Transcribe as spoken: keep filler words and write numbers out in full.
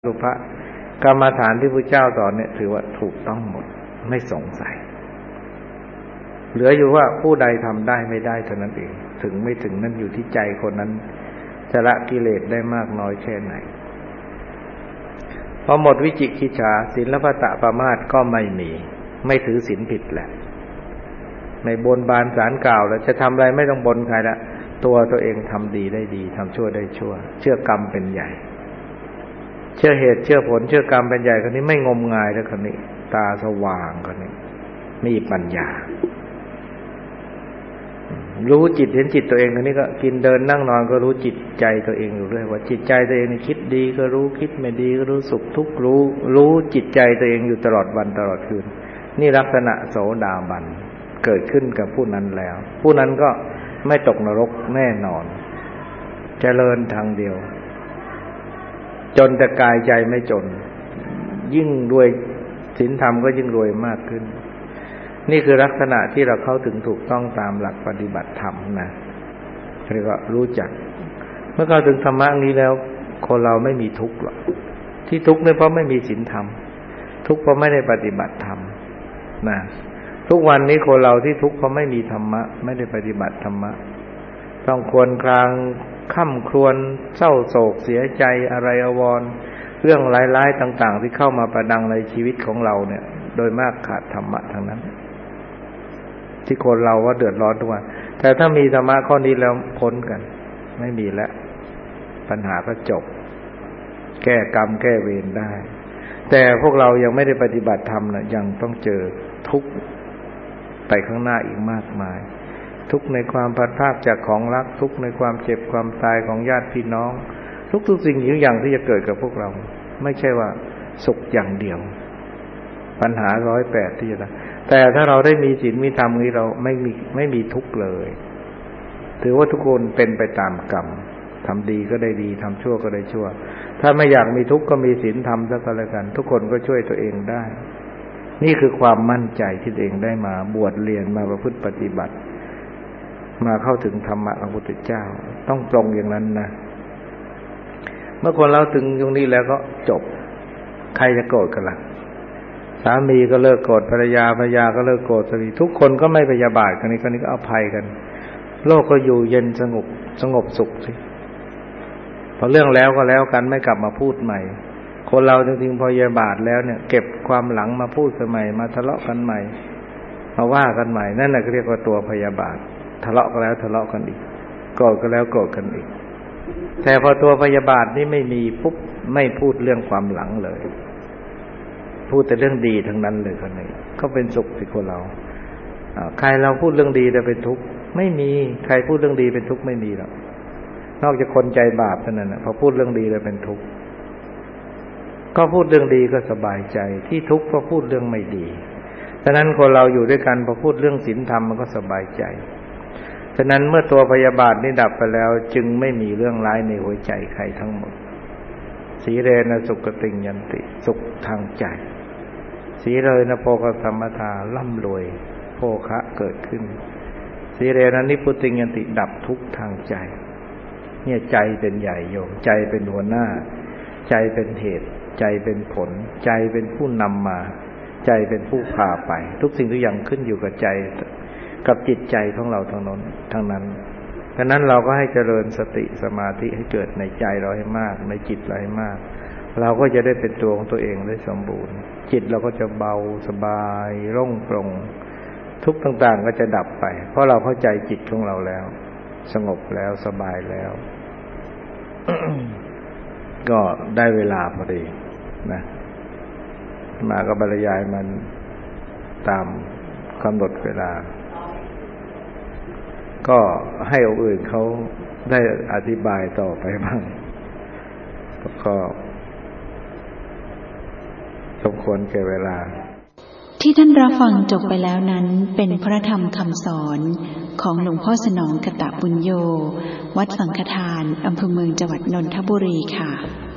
สุภกรรมฐานที่พระเจ้าสอนเนี่ยถือว่าถูกต้องหมดไม่สงสัยเหลืออยู่ว่าผู้ใดทำได้ไม่ได้เท่านั้นเองถึงไม่ถึงนั่นอยู่ที่ใจคนนั้นจะละกิเลสได้มากน้อยแค่ไหนพอหมดวิจิกิจฉาศีลพัตตปมาสก็ไม่มีไม่ถือศีลผิดแหละไม่บนบานสารกล่าวแล้วจะทำอะไรไม่ต้องบนใครละตัวตัวเองทำดีได้ดีทำชั่วได้ชั่วเชื่อกรรมเป็นใหญ่เชื่อเหตุเชื่อผลเชื่อกรรมเป็นใหญ่คนนี้ไม่งมงายแล้วคนนี้ตาสว่างคนนี้มีปัญญารู้จิตเห็นจิตตัวเองคนนี้ก็กินเดินนั่งนอนก็รู้จิตใจตัวเองอยู่เรื่อยว่าจิตใจตัวเองนี่คิดดีก็รู้คิดไม่ดีก็รู้สุขทุกข์รู้รู้จิตใจตัวเองอยู่ตลอดวันตลอดคืนนี่ลักษณะโสดาบันเกิดขึ้นกับผู้นั้นแล้วผู้นั้นก็ไม่ตกนรกแน่นอนเจริญทางเดียวจนแต่กายใจไม่จนยิ่งรวยศีลธรรมก็ยิ่งรวยมากขึ้นนี่คือลักษณะที่เราเข้าถึงถูกต้องตามหลักปฏิบัติธรรมนะเรียกว่ารู้จักเมื่อเข้าถึงธรรมะนี้แล้วคนเราไม่มีทุกข์หรอกที่ทุกข์เนี่ยเพราะไม่มีศีลธรรมทุกข์เพราะไม่ได้ปฏิบัติธรรมนะทุกวันนี้คนเราที่ทุกข์เพราะไม่มีธรรมะไม่ได้ปฏิบัติธรรมะต้องครวญครางค่ำครวญเศร้าโศกเสียใจอะไรอาวรณ์เรื่องร้ายๆต่างๆที่เข้ามาประดังในชีวิตของเราเนี่ยโดยมากขาดธรรมะทั้งนั้นที่คนเราว่าเดือดร้อนทุกวันแต่ถ้ามีธรรมะข้อนี้แล้วพ้นกันไม่มีแล้วปัญหาก็จบแก้กรรมแก้เวรได้แต่พวกเรายังไม่ได้ปฏิบัติธรรมนะยังต้องเจอทุกข์ไปข้างหน้าอีกมากมายทุกข์ในความพัดพรากจากของรักทุกข์ในความเจ็บความตายของญาติพี่น้องทุกๆสิ่งทุกอย่างที่จะเกิดกับพวกเราไม่ใช่ว่าสุขอย่างเดียวปัญหาร้อยแปดที่จะแต่ถ้าเราได้มีศีลมีธรรมนี้เราไม่มีไม่มีทุกข์เลยถือว่าทุกคนเป็นไปตามกรรมทำดีก็ได้ดีทำชั่วก็ได้ชั่วถ้าไม่อยากมีทุกข์ก็มีศีลธรรมซะก็แล้วกันทุกคนก็ช่วยตัวเองได้นี่คือความมั่นใจที่ตัวเองได้มาบวชเรียนมาประพฤติปฏิบัติมาเข้าถึงธรรมะของพระพุทธเจ้าต้องตรงอย่างนั้นนะเมื่อคนเราถึงตรงนี้แล้วก็จบใครจะโกรธกันล่ะสามีก็เลิกโกรธภรรยาภรรยาก็เลิกโกรธสามีทุกคนก็ไม่พยาบาทกันนี้คนนี้ก็อภัยกันโลกก็อยู่เย็นสงบสงบสุขสิพอเรื่องแล้วก็แล้วกันไม่กลับมาพูดใหม่คนเราจริงๆพอพยาบาทแล้วเนี่ยเก็บความหลังมาพูดกันใหม่มาทะเลาะกันใหม่มาว่ากันใหม่นั่นแหละเรียกว่าตัวพยาบาททะเลาะกันแล้วทะเลาะกันอีกโกรธกันแล้วโกรธกันอีกแต่พอตัวพยาบาทนี่ไม่มีปุ๊บไม่พูดเรื่องความหลังเลยพูดแต่เรื่องดีทั้งนั้นเลยคนนี้ก็เป็นสุขสิคนเราใครเราพูดเรื่องดีแต่เป็นทุกข์ไม่มีใครพูดเรื่องดีเป็นทุกข์ไม่มีหรอกนอกจากคนใจบาปเท่านั้นนะพอพูดเรื่องดีแล้วเป็นทุกข์ก็พูดเรื่องดีก็สบายใจที่ทุกข์เพราะพูดเรื่องไม่ดีฉะนั้นคนเราอยู่ด้วยกันพอพูดเรื่องศีลธรรมมันก็สบายใจฉะนั้นเมื่อตัวพยาบาทนี่ดับไปแล้วจึงไม่มีเรื่องร้ายในหัวใจใครทั้งหมดสีเรนะสุขติยันติสุขทางใจสีเรนะโภคสัมปทาร่ำรวยโภคะเกิดขึ้นสีเรนะนิพพุติยันติดับทุกข์ทางใจเนี่ยใจเป็นใหญ่โยมใจเป็นหัวหน้าใจเป็นเหตุใจเป็นผลใจเป็นผู้นำมาใจเป็นผู้พาไปทุกสิ่งทุกอย่างขึ้นอยู่กับใจกับจิตใจของเราทั้งนั้นทั้งนั้นฉะนั้นเราก็ให้เจริญสติสมาธิให้เกิดในใจเราให้มากในจิตเราให้มากเราก็จะได้เป็นตัวของตัวเองได้สมบูรณ์จิตเราก็จะเบาสบายโล่งโปร่งทุกข์ต่างๆก็จะดับไปเพราะเราเข้าใจจิตของเราแล้วสงบแล้วสบายแล้ว ก็ได้เวลาพอดีนะมาก็บรรยายมันตามกำหนดเวลาก็ให้องค์อื่นเขาได้อธิบายต่อไปบ้างก็สมควรแก่เวลาที่ท่านรับฟังจบไปแล้วนั้นเป็นพระธรรมคำสอนของหลวงพ่อสนองกตบุญโญวัดสังฆทานอำเภอเมืองจังหวัดนนทบุรีค่ะ